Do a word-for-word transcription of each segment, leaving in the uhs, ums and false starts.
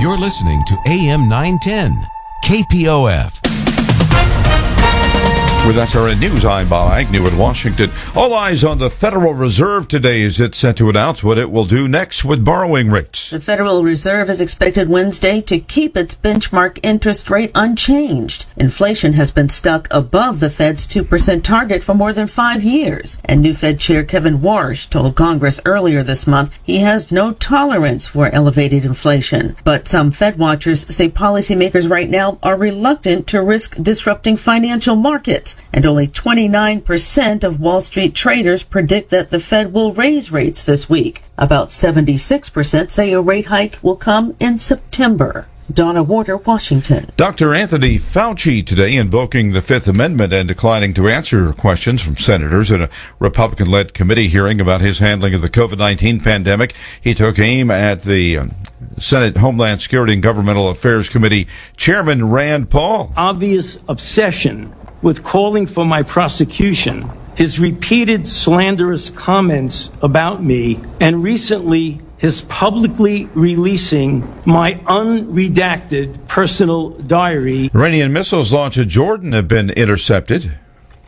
You're listening to A M nine ten, K P O F. With S R N News, I'm Bob Agnew in Washington. All eyes on the Federal Reserve today as it's set to announce what it will do next with borrowing rates. The Federal Reserve is expected Wednesday to keep its benchmark interest rate unchanged. Inflation has been stuck above the Fed's two percent target for more than five years. And new Fed Chair Kevin Warsh told Congress earlier this month he has no tolerance for elevated inflation. But some Fed watchers say policymakers right now are reluctant to risk disrupting financial markets. And only twenty-nine percent of Wall Street traders predict that the Fed will raise rates this week. About seventy-six percent say a rate hike will come in September. Donna Warder, Washington. Doctor Anthony Fauci today invoking the Fifth Amendment and declining to answer questions from senators in a Republican-led committee hearing about his handling of the COVID nineteen pandemic. He took aim at the um, Senate Homeland Security and Governmental Affairs Committee Chairman Rand Paul. Obvious obsession with calling for my prosecution, his repeated slanderous comments about me, and recently his publicly releasing my unredacted personal diary. Iranian missiles launched at Jordan have been intercepted.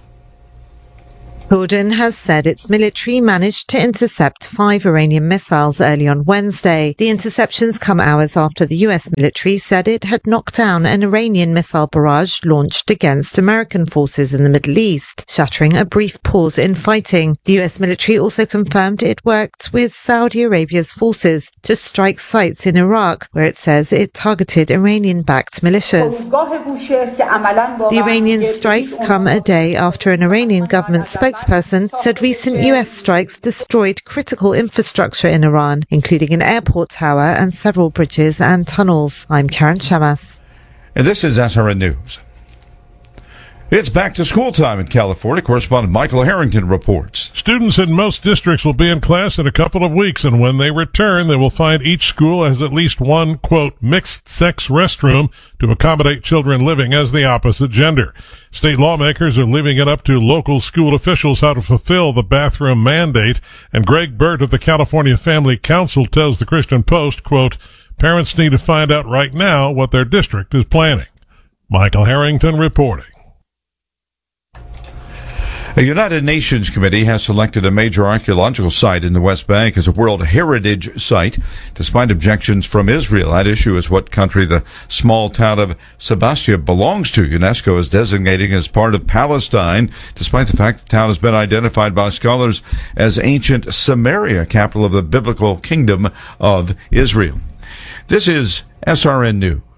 Jordan has said its military managed to intercept five Iranian missiles early on Wednesday. The interceptions come hours after the U S military said it had knocked down an Iranian missile barrage launched against American forces in the Middle East, shattering a brief pause in fighting. The U S military also confirmed it worked with Saudi Arabia's forces to strike sites in Iraq, where it says it targeted Iranian-backed militias. The Iranian strikes come a day after an Iranian government spokesperson spokesperson said recent U S strikes destroyed critical infrastructure in Iran, including an airport tower and several bridges and tunnels. I'm Karen Shamas. And this is S R N News. It's back to school time in California. Correspondent Michael Harrington reports. Students in most districts will be in class in a couple of weeks, and when they return, they will find each school has at least one, quote, mixed-sex restroom to accommodate children living as the opposite gender. State lawmakers are leaving it up to local school officials how to fulfill the bathroom mandate, and Greg Burt of the California Family Council tells the Christian Post, quote, parents need to find out right now what their district is planning. Michael Harrington reporting. A United Nations committee has selected a major archaeological site in the West Bank as a World Heritage Site, despite objections from Israel. That issue is what country the small town of Sebastia belongs to. UNESCO is designating as part of Palestine, despite the fact the town has been identified by scholars as ancient Samaria, capital of the biblical kingdom of Israel. This is S R N News.